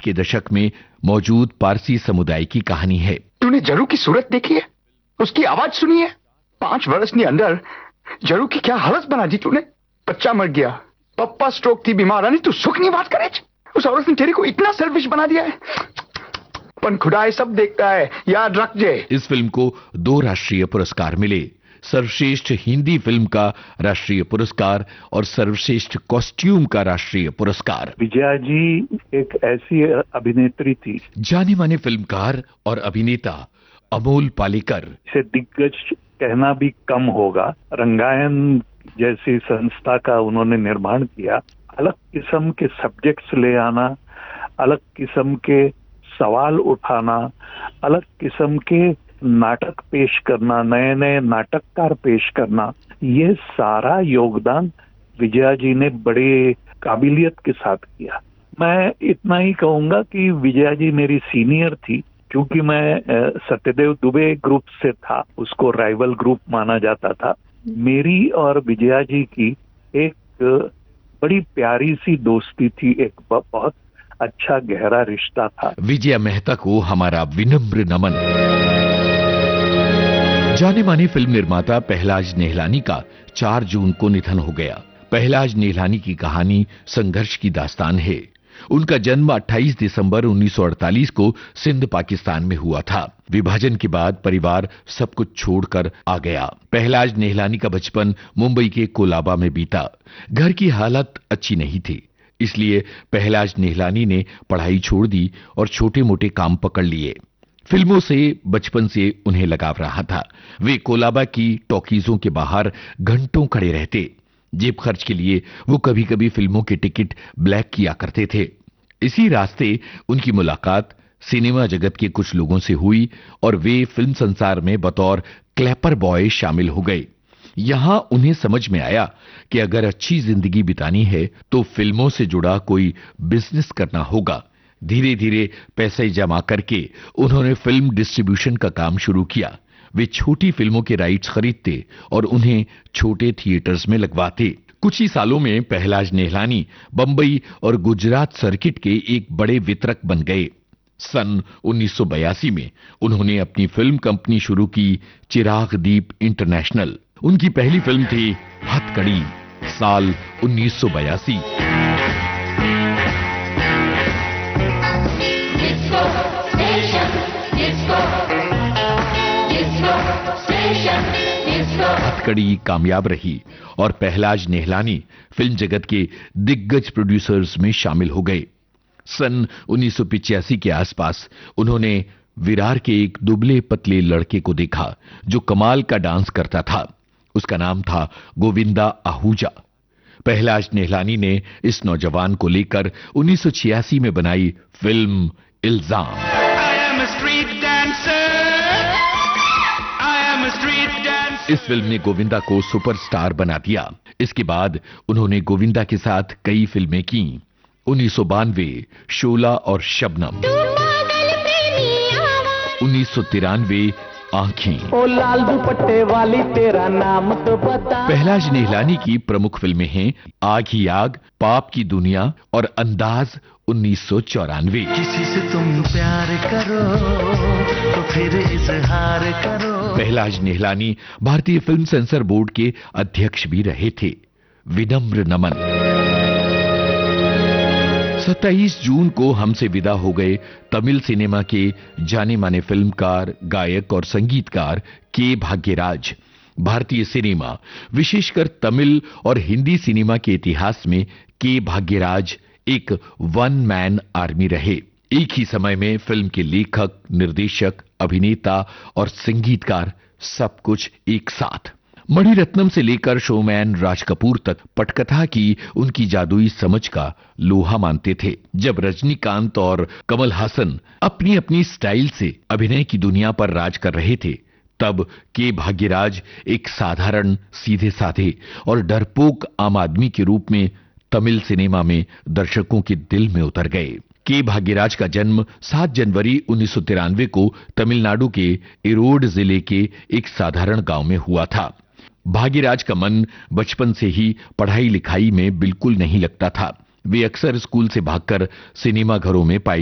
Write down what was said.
के दशक में मौजूद पारसी समुदाय की कहानी है। तूने जरू की सूरत देखी है? उसकी आवाज सुनी है? 5 वर्षની અંદર जरू की क्या हालत बना दी तूने? बच्चा मर गया, पप्पा स्ट्रोक थी बीमार, અને તું સુખની વાત કરે છે? उस औरत ने तेरे को इतना सेल्फिश बना दिया है। पर खुदा सब देखता है, याद रखजे। इस फिल्म को 2 राष्ट्रीय पुरस्कार मिले, सर्वश्रेष्ठ हिंदी फिल्म का राष्ट्रीय पुरस्कार और सर्वश्रेष्ठ कॉस्ट्यूम का राष्ट्रीय पुरस्कार। विजया जी एक ऐसी अभिनेत्री थी, जाने माने फिल्मकार और अभिनेता अमोल पालेकर। इसे दिग्गज कहना भी कम होगा। रंगायन जैसी संस्था का उन्होंने निर्माण किया। अलग किस्म के सब्जेक्ट्स ले आना, अलग किस्म के सवाल उठाना, अलग किस्म के नाटक पेश करना, नए नए नाटककार पेश करना, ये सारा योगदान विजया जी ने बड़े काबिलियत के साथ किया। मैं इतना ही कहूंगा कि विजया जी मेरी सीनियर थी, क्योंकि मैं सत्यदेव दुबे ग्रुप से था, उसको राइवल ग्रुप माना जाता था। मेरी और विजया जी की एक बड़ी प्यारी सी दोस्ती थी, एक बहुत अच्छा गहरा रिश्ता था। विजया मेहता को हमारा विनम्र नमन। जाने माने फिल्म निर्माता पहलाज नेहलानी का 4 जून को निधन हो गया। पहलाज नेहलानी की कहानी संघर्ष की दास्तान है। उनका जन्म 28 दिसंबर 1948 को सिंध पाकिस्तान में हुआ था। विभाजन के बाद परिवार सब कुछ छोड़कर आ गया। पहलाज नेहलानी का बचपन मुंबई के कोलाबा में बीता। घर की हालत अच्छी नहीं थी, इसलिए पहलाज नेहलानी ने पढ़ाई छोड़ दी और छोटे मोटे काम पकड़ लिए। फिल्मों से बचपन से उन्हें लगाव रहा था। वे कोलाबा की टॉकीजों के बाहर घंटों खड़े रहते। जेब खर्च के लिए वो कभी कभी फिल्मों के टिकट ब्लैक किया करते थे। इसी रास्ते उनकी मुलाकात सिनेमा जगत के कुछ लोगों से हुई और वे फिल्म संसार में बतौर क्लैपर बॉय शामिल हो गए। यहां उन्हें समझ में आया कि अगर अच्छी जिंदगी बितानी है तो फिल्मों से जुड़ा कोई बिजनेस करना होगा। धीरे धीरे पैसे जमा करके उन्होंने फिल्म डिस्ट्रीब्यूशन का काम शुरू किया। वे छोटी फिल्मों के राइट्स खरीदते और उन्हें छोटे थिएटर्स में लगवाते। कुछ ही सालों में पहलाज नेहलानी बंबई और गुजरात सर्किट के एक बड़े वितरक बन गए। सन 1982 में उन्होंने अपनी फिल्म कंपनी शुरू की, चिराग दीप इंटरनेशनल। उनकी पहली फिल्म थी हथकड़ी, साल 1982। हथकड़ी कामयाब रही और पहलाज नेहलानी फिल्म जगत के दिग्गज प्रोड्यूसर्स में शामिल हो गए। सन 1985 के आसपास उन्होंने विरार के एक दुबले पतले लड़के को देखा जो कमाल का डांस करता था। उसका नाम था गोविंदा आहूजा। पहलाज नेहलानी ने इस नौजवान को लेकर 1986 में बनाई फिल्म इल्जाम। इस फिल्म ने गोविंदा को सुपरस्टार बना दिया। इसके बाद उन्होंने गोविंदा के साथ कई फिल्में की। 1992 शोला और शबनम, 1993 आंखें। ओ लाल दुपट्टे वाली तेरा नाम तो बता। पहलाज नेहलानी की प्रमुख फिल्में हैं आग ही आग, पाप की दुनिया और अंदाज 1994। किसी से तुम प्यार करो तो फिर इजहार करो। पहलाज नेहलानी भारतीय फिल्म सेंसर बोर्ड के अध्यक्ष भी रहे थे। विनम्र नमन। 27 जून को हमसे विदा हो गए तमिल सिनेमा के जाने माने फिल्मकार, गायक और संगीतकार के भाग्यराज। भारतीय सिनेमा, विशेषकर तमिल और हिंदी सिनेमा के इतिहास में के भाग्यराज एक वन मैन आर्मी रहे। एक ही समय में फिल्म के लेखक, निर्देशक, अभिनेता और संगीतकार, सब कुछ एक साथ। मणिरत्नम से लेकर शोमैन राज कपूर तक पटकथा की उनकी जादुई समझ का लोहा मानते थे। जब रजनीकांत और कमल हासन अपनी अपनी स्टाइल से अभिनय की दुनिया पर राज कर रहे थे, तब के भाग्यराज एक साधारण, सीधे साधे और डरपोक आम आदमी के रूप में तमिल सिनेमा में दर्शकों के दिल में उतर गए। के भाग्यराज का जन्म 7 जनवरी 1993 को तमिलनाडु के इरोड जिले के एक साधारण गांव में हुआ था। भाग्यराज का मन बचपन से ही पढ़ाई लिखाई में बिल्कुल नहीं लगता था। वे अक्सर स्कूल से भागकर सिनेमा घरों में पाए